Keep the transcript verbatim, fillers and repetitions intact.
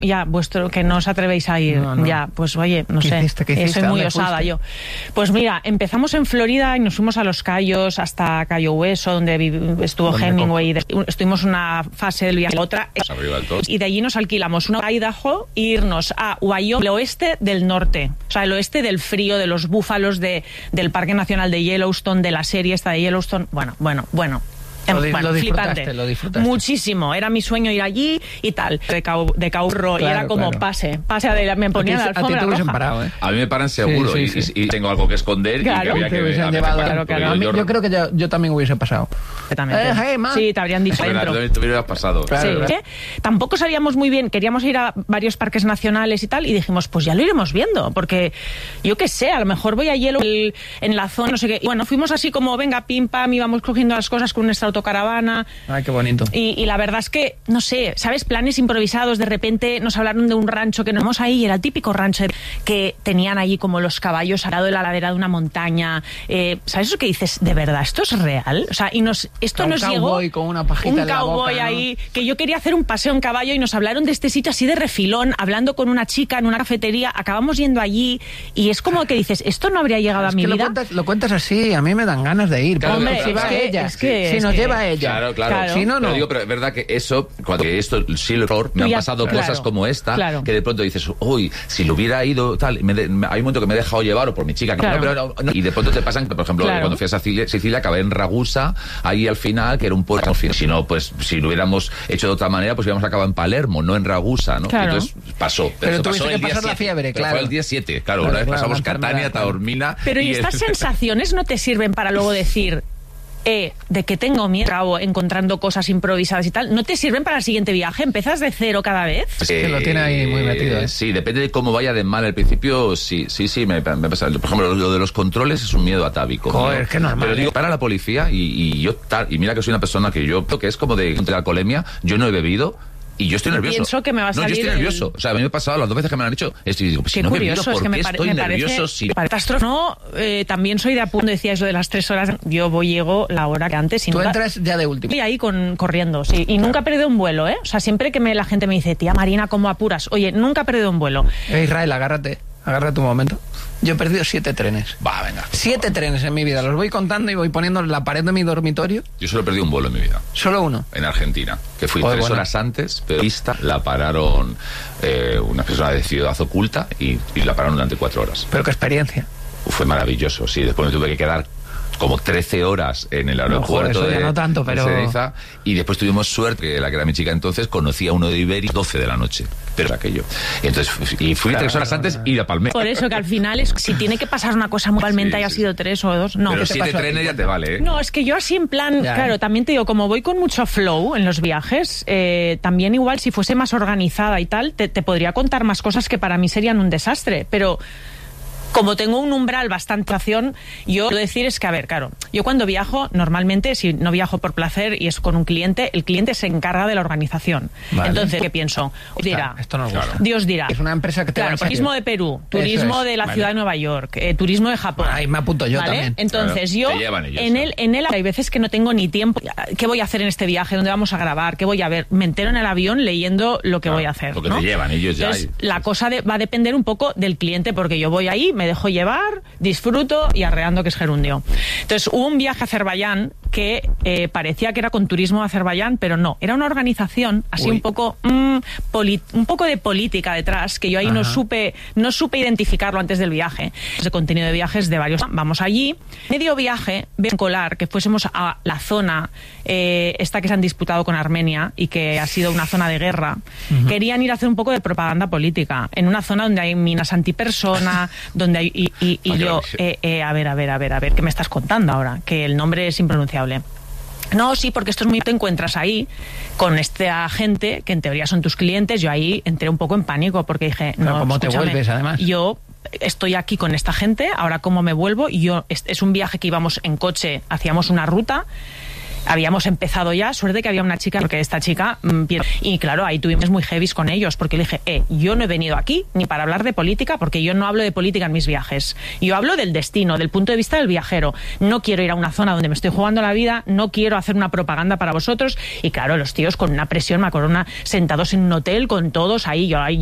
Ya, vuestro, que no os atrevéis a ir. No, no. Ya, pues oye, no ¿Qué sé. Hiciste, ¿qué hiciste? Soy muy osada fuiste? yo. Pues mira, empezamos en Florida y nos fuimos a Los Cayos, hasta Cayo Hueso, donde vive, estuvo Hemingway. Estuvimos una fase del viaje, otra. Y de allí nos alquilamos una a Idaho e irnos a Wyoming, el oeste del norte. O sea, el oeste del frío, de los búfalos, de, del Parque Nacional de Yellowstone, de la serie esta de Yellowstone. Bueno, bueno, bueno. Lo, di bueno, lo disfrutaste, flipante. lo disfrutaste. Muchísimo. Era mi sueño ir allí y tal. De, cau de caurro. Claro, y era como claro. pase. Pase a me ponían la alfombra a ti te roja. Parado, ¿eh? A mí me paran seguro sí, sí, sí. Y, y tengo algo que esconder. Claro. Y que había que ver. Claro, claro. A mí, yo creo que yo, yo también hubiese pasado. Eh, hey, sí, te habrían dicho dentro. Te hubieras pasado. Claro, sí. Claro. Tampoco sabíamos muy bien. Queríamos ir a varios parques nacionales y tal. Y dijimos, pues ya lo iremos viendo. Porque yo qué sé, a lo mejor voy a hielo en la zona, no sé qué. Y bueno, fuimos así como, venga, pim, pam, íbamos cogiendo las cosas con nuestra autocaravana. Ay, qué bonito. Y, y la verdad es que, no sé, ¿sabes? Planes improvisados, de repente nos hablaron de un rancho que nos vamos ahí, era el típico rancho que tenían allí como los caballos al lado de la ladera de una montaña. Eh, ¿Sabes eso que dices? ¿De verdad esto es real? O sea, y nos, esto un nos cowboy llegó... con una pajita un en la cowboy boca, ahí, ¿no? Que yo quería hacer un paseo en caballo y nos hablaron de este sitio así de refilón, hablando con una chica en una cafetería, acabamos yendo allí y es como que dices, esto no habría llegado es a mi que vida. Lo cuentas, lo cuentas así, a mí me dan ganas de ir. Claro, Hombre, claro, si va claro. ella, es que, si es nos que, lleva ella. Claro, claro. claro. Si no, no. Pero digo, pero es verdad que eso, cuando que esto, sí, el error, me han ya, pasado claro, cosas como esta, claro. que de pronto dices, uy, si lo hubiera ido, tal, me de, me, hay un momento que me he dejado llevar, o por mi chica, que claro. no, pero no, no, y de pronto te pasan, por ejemplo, claro. cuando fui a Sicilia, Sicilia, acabé en Ragusa, ahí al final, que era un pueblo, si no, pues, si lo hubiéramos hecho de otra manera, pues hubiéramos acabado en Palermo, no en Ragusa, ¿no? Claro. Entonces, pasó. Pero, pero pasó tuviste el que día pasar la fiebre, pero claro. fue el día siete, claro, claro, una vez claro, pasamos la Catania, Taormina. Pero ¿y, y estas el... sensaciones no te sirven para luego decir... Eh, de que tengo miedo, acabo encontrando cosas improvisadas y tal, ¿no te sirven para el siguiente viaje? ¿Empiezas de cero cada vez? Eh, que lo tiene ahí muy metido, ¿eh? Sí, depende de cómo vaya de mal al principio, sí, sí, sí, me, me pasa. Por ejemplo, lo de los controles es un miedo atávico. Joder, ¿no? Que normal. Pero digo, ¿eh? para la policía y, y yo, tal, y mira que soy una persona que yo, que es como de, de alcoholemia, yo no he bebido. Y yo estoy nervioso. Pienso que me va a no, salir yo estoy nervioso. El... O sea, a mí me ha pasado las dos veces que me lo han dicho. Estoy, digo, pues, qué si no curioso, bebido, es que ¿por me, qué pare estoy me nervioso? parece... Si... Catástrofe. No, eh, también soy de apunto, decía eso de las tres horas. Yo voy, llego la hora que antes. Y Tú nunca... entras ya de último. Y ahí con, corriendo, sí. Y nunca he perdido un vuelo, ¿eh? O sea, siempre que me, la gente me dice, tía Marina, ¿cómo apuras? Oye, nunca he perdido un vuelo. Eh, Israel, agárrate. Agarra tu momento. Yo he perdido siete trenes. Va, venga. Siete trenes en mi vida. Los voy contando y voy poniendo en la pared de mi dormitorio. Yo solo he perdido un vuelo en mi vida. Solo uno. En Argentina. Que fui Joder, tres bueno. horas antes, pero pista la pararon eh, una persona de ciudad oculta y, y la pararon durante cuatro horas. Pero qué experiencia. Fue maravilloso, sí. Después me tuve que quedar como trece horas en el aeropuerto no, joder, eso de, ya no tanto, pero... de Ceniza, y después tuvimos suerte que la que era mi chica entonces conocía a uno de Iberia doce de la noche, pero aquello. Y entonces y fui claro, tres horas antes y la palmé. Por eso que al final es si tiene que pasar una cosa muy palmenta Sí, haya sí. sido tres o dos, no. Pero te siete pasó a trenes ti? ya te vale, ¿eh? No, es que yo así en plan, Ya, claro, ¿eh? también te digo, como voy con mucho flow en los viajes, eh, también igual si fuese más organizada y tal, te, te podría contar más cosas que para mí serían un desastre, pero... Como tengo un umbral bastante acción, yo quiero decir es que, a ver, claro, yo cuando viajo, normalmente, si no viajo por placer y es con un cliente, el cliente se encarga de la organización. Vale. Entonces, ¿qué pienso? Dirá, Esto nos gusta. Dios dirá. Es una empresa que te Claro, va en serio. turismo de Perú, turismo Eso es, de la vale. ciudad de Nueva York, eh, turismo de Japón. Ahí me apunto yo ¿vale? también. Entonces, Claro, yo, te llevan ellos, en, ¿no? él, en él hay veces que no tengo ni tiempo. ¿Qué voy a hacer en este viaje? ¿Dónde vamos a grabar? ¿Qué voy a ver? Me entero en el avión leyendo lo que Claro, voy a hacer. porque ¿no? te llevan ellos ya. Entonces, y- la cosa de- va a depender un poco del cliente, porque yo voy ahí, me dejo llevar, disfruto y arreando que es gerundio. Entonces, hubo un viaje a Azerbaiyán que eh, parecía que era con turismo de Azerbaiyán, pero no. Era una organización así Uy. un poco mm, poli- un poco de política detrás, que yo ahí no Ajá. supe no supe identificarlo antes del viaje. De contenido de viajes de varios. Vamos allí. Medio viaje, ven colar que fuésemos a la zona eh, esta que se han disputado con Armenia y que ha sido una zona de guerra. Uh-huh. Querían ir a hacer un poco de propaganda política en una zona donde hay minas antipersona, donde hay y, y, y yo eh, eh, a ver, a ver, a ver, a ver, ¿qué me estás contando ahora? Que el nombre es impronunciable. No, sí, porque esto es muy... Te encuentras ahí con esta gente que en teoría son tus clientes. Yo ahí entré un poco en pánico porque dije... Pero no, ¿cómo te escúchame, vuelves, además? Yo estoy aquí con esta gente, ahora cómo me vuelvo. Y yo, es, es un viaje que íbamos en coche, hacíamos una ruta... habíamos empezado ya, suerte que había una chica, porque esta chica, y claro, ahí tuvimos muy heavies con ellos, porque le dije, eh, yo no he venido aquí ni para hablar de política, porque yo no hablo de política en mis viajes. Yo hablo del destino, del punto de vista del viajero. No quiero ir a una zona donde me estoy jugando la vida, no quiero hacer una propaganda para vosotros. Y claro, los tíos con una presión, me acuerdo, una, sentados en un hotel con todos ahí, yo ahí